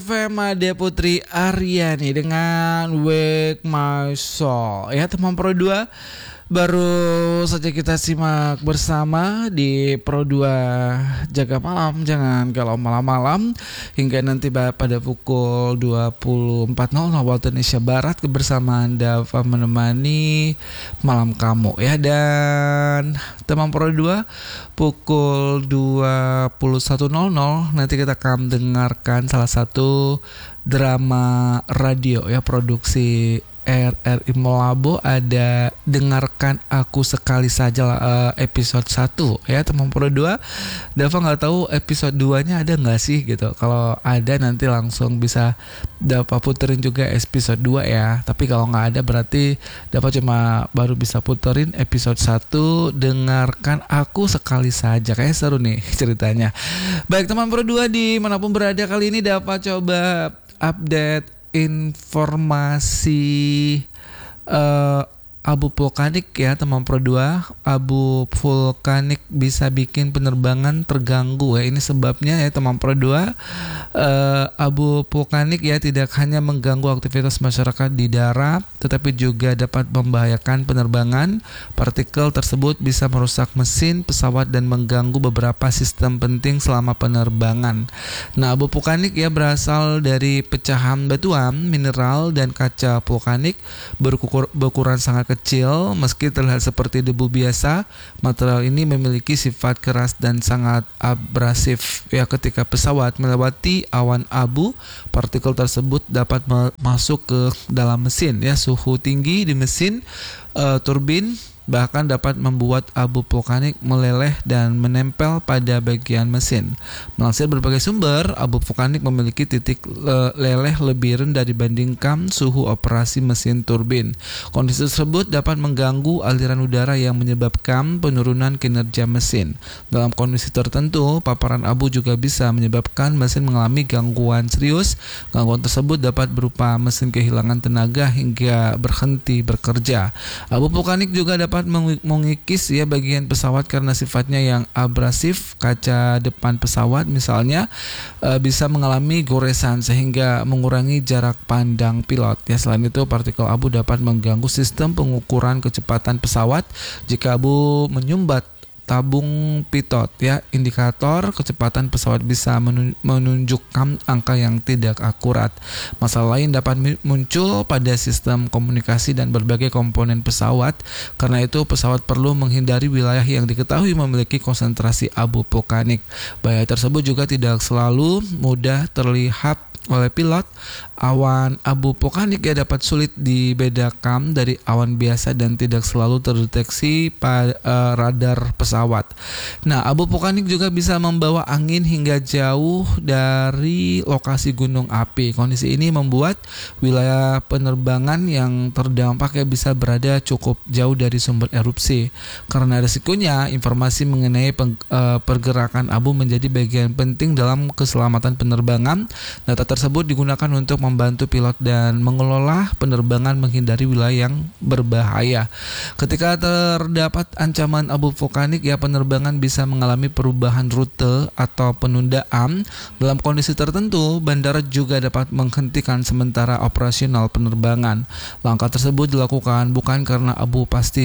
Femade Putri Aryani dengan Wake My Soul. Ya teman Pro 2, baru saja kita simak bersama di Pro 2 Jaga Malam. Jangan galau malam-malam hingga nanti pada pukul 24.00 waktu Indonesia Barat kebersamaan Dava menemani malam kamu ya. Dan teman Pro 2 pukul 21.00 nanti kita akan dengarkan salah satu drama radio ya produksi RRI Molabo, ada Dengarkan Aku Sekali Saja episode 1 ya teman Pro 2. Dava gak tahu episode 2 nya ada gak sih gitu. Kalau ada nanti langsung bisa Dava puterin juga episode 2 ya. Tapi kalau gak ada berarti Dava cuma baru bisa puterin episode 1 Dengarkan Aku Sekali Saja. Kayaknya seru nih ceritanya. Baik teman Pro 2, dimanapun berada, kali ini Dava coba update informasi abu vulkanik ya teman Pro 2. Abu vulkanik bisa bikin penerbangan terganggu ya. Ini sebabnya ya teman Pro 2. Abu vulkanik ya tidak hanya mengganggu aktivitas masyarakat di darat, tetapi juga dapat membahayakan penerbangan. Partikel tersebut bisa merusak mesin pesawat dan mengganggu beberapa sistem penting selama penerbangan. Nah, abu vulkanik ya berasal dari pecahan batuan, mineral dan kaca vulkanik berukuran sangat kecil. Meski terlihat seperti debu biasa, material ini memiliki sifat keras dan sangat abrasif ya. Ketika pesawat melewati awan abu, partikel tersebut dapat masuk ke dalam mesin ya. Suhu tinggi di mesin turbin bahkan dapat membuat abu vulkanik meleleh dan menempel pada bagian mesin. Melansir berbagai sumber, abu vulkanik memiliki titik leleh lebih rendah dibandingkan suhu operasi mesin turbin. Kondisi tersebut dapat mengganggu aliran udara yang menyebabkan penurunan kinerja mesin. Dalam kondisi tertentu, paparan abu juga bisa menyebabkan mesin mengalami gangguan serius. Gangguan tersebut dapat berupa mesin kehilangan tenaga hingga berhenti bekerja. Abu vulkanik juga dapat mengikis ya bagian pesawat karena sifatnya yang abrasif. Kaca depan pesawat misalnya bisa mengalami goresan sehingga mengurangi jarak pandang pilot ya. Selain itu, partikel abu dapat mengganggu sistem pengukuran kecepatan pesawat. Jika abu menyumbat tabung pitot ya, indikator kecepatan pesawat bisa menunjukkan angka yang tidak akurat. Masalah lain dapat muncul pada sistem komunikasi dan berbagai komponen pesawat. Karena itu, pesawat perlu menghindari wilayah yang diketahui memiliki konsentrasi abu vulkanik. Bahaya tersebut juga tidak selalu mudah terlihat oleh pilot. Awan abu vulkanik ya dapat sulit dibedakan dari awan biasa dan tidak selalu terdeteksi pada radar pesawat. Nah, abu vulkanik juga bisa membawa angin hingga jauh dari lokasi gunung api. Kondisi ini membuat wilayah penerbangan yang terdampak ya bisa berada cukup jauh dari sumber erupsi. Karena risikonya, informasi mengenai pergerakan abu menjadi bagian penting dalam keselamatan penerbangan. Data tersebut digunakan untuk membantu pilot dan mengelola penerbangan menghindari wilayah yang berbahaya. Ketika terdapat ancaman abu vulkanik ya, penerbangan bisa mengalami perubahan rute atau penundaan. Dalam kondisi tertentu, bandara juga dapat menghentikan sementara operasional penerbangan. Langkah tersebut dilakukan bukan karena abu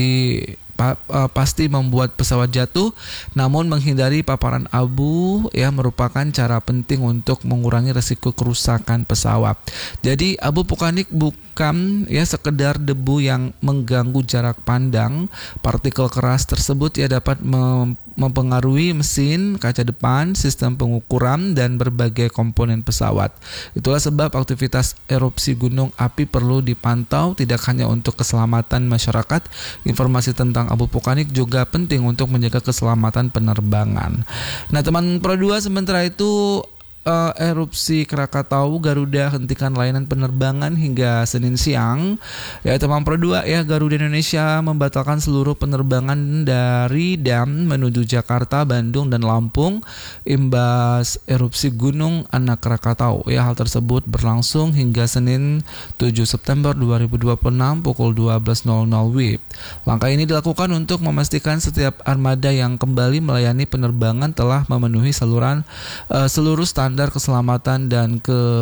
pasti membuat pesawat jatuh, namun menghindari paparan abu ya merupakan cara penting untuk mengurangi risiko kerusakan pesawat. Jadi abu vulkanik bukan ya sekedar debu yang mengganggu jarak pandang. Partikel keras tersebut ya dapat mempengaruhi mesin, kaca depan, sistem pengukuran, dan berbagai komponen pesawat. Itulah sebab aktivitas erupsi gunung api perlu dipantau tidak hanya untuk keselamatan masyarakat. Informasi tentang abu vulkanik juga penting untuk menjaga keselamatan penerbangan. Nah, teman Pro 2, sementara itu erupsi Krakatau, Garuda hentikan layanan penerbangan hingga Senin siang. Ya teman Pro 2 ya, Garuda Indonesia membatalkan seluruh penerbangan dari dan menuju Jakarta, Bandung dan Lampung imbas erupsi Gunung Anak Krakatau. Ya, hal tersebut berlangsung hingga Senin 7 September 2026 pukul 12.00 WIB. Langkah ini dilakukan untuk memastikan setiap armada yang kembali melayani penerbangan telah memenuhi seluruh standar standar keselamatan dan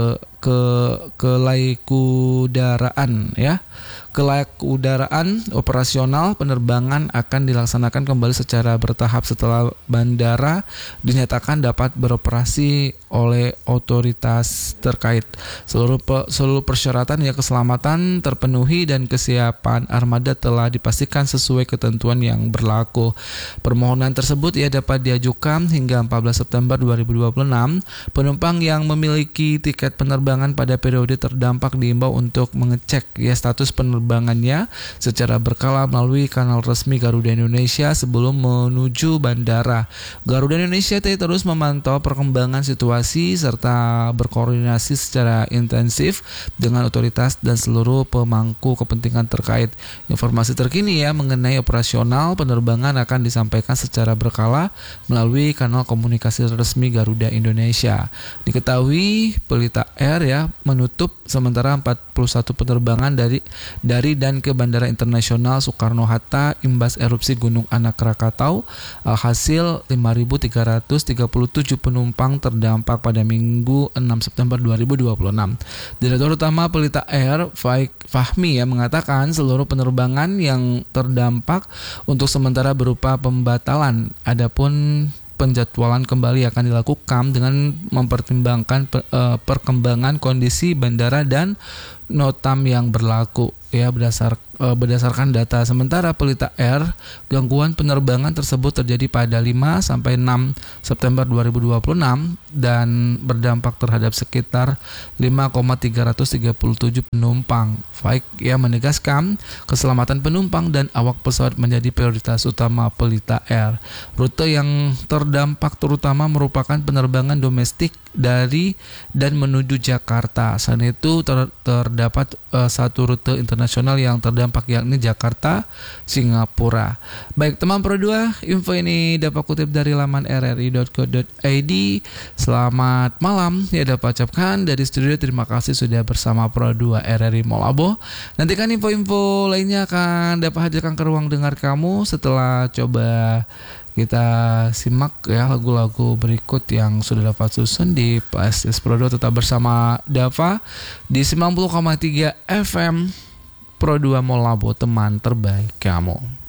kelaikudaraan ya. Kelaikudaraan operasional penerbangan akan dilaksanakan kembali secara bertahap setelah bandara dinyatakan dapat beroperasi oleh otoritas terkait. Seluruh persyaratan ya keselamatan terpenuhi dan kesiapan armada telah dipastikan sesuai ketentuan yang berlaku. Permohonan tersebut ya dapat diajukan hingga 14 September 2026. Penumpang yang memiliki tiket penerbangan pada periode terdampak diimbau untuk mengecek ya status penerbangannya secara berkala melalui kanal resmi Garuda Indonesia sebelum menuju bandara. Garuda Indonesia terus memantau perkembangan situasi serta berkoordinasi secara intensif dengan otoritas dan seluruh pemangku kepentingan terkait. Informasi terkini ya mengenai operasional penerbangan akan disampaikan secara berkala melalui kanal komunikasi resmi Garuda Indonesia. Diketahui Pelita Air ya menutup sementara 41 penerbangan dari dan ke Bandara Internasional Soekarno-Hatta imbas erupsi Gunung Anak Krakatau. Hasil 5.337 penumpang terdampak pada Minggu 6 September 2026. Direktur Utama Pelita Air Faik Fahmi ya mengatakan seluruh penerbangan yang terdampak untuk sementara berupa pembatalan. Adapun penjadwalan kembali akan dilakukan dengan mempertimbangkan perkembangan kondisi bandara dan notam yang berlaku ya berdasarkan data sementara Pelita Air gangguan penerbangan tersebut terjadi pada 5 sampai 6 September 2026 dan berdampak terhadap sekitar 5,337 penumpang. Faik ya menegaskan keselamatan penumpang dan awak pesawat menjadi prioritas utama Pelita Air. Rute yang terdampak terutama merupakan penerbangan domestik dari dan menuju Jakarta. Selain itu terdapat satu rute internasional yang terdampak yakni Jakarta Singapura. Baik teman Pro 2, info ini dapat kutip dari laman rri.co.id. Selamat malam ya dapat ucapkan dari studio, terima kasih sudah bersama Pro 2 RRI Molabo. Nantikan info-info lainnya akan dapat hadirkan ke ruang dengar kamu setelah coba kita simak ya lagu-lagu berikut yang sudah dapat susun di PSS Pro 2. Tetap bersama Dava di 90,3 FM Pro 2 Molabo, teman terbaik kamu.